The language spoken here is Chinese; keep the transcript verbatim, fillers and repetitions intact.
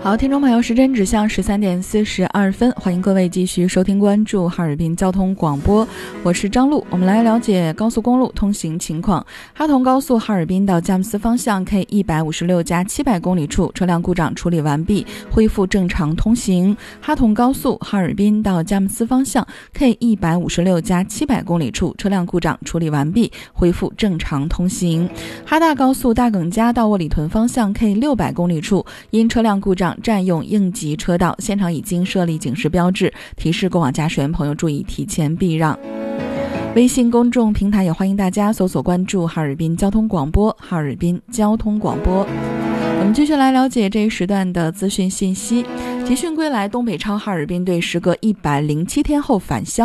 好，听众朋友，时间指向十三点四十二分，欢迎各位继续收听关注哈尔滨交通广播，我是张璐。我们来了解高速公路通行情况。哈同高速哈尔滨到佳木斯方向 K 一百五十六加七百公里处车辆故障处理完毕，恢复正常通行。哈同高速哈尔滨到佳木斯方向 K 一百五十六加七百公里处车辆故障处理完毕，恢复正常通行。哈大高速大耿家到沃里屯方向 K 六百公里处因车辆故障占用应急车道，现场已经设立警示标志，提示过往驾驶员朋友注意提前避让。微信公众平台也欢迎大家搜索关注哈尔滨交通广播，哈尔滨交通广播。我们继续来了解这一时段的资讯信息。集训归来，东北超哈尔滨队时隔一百零七天后返乡。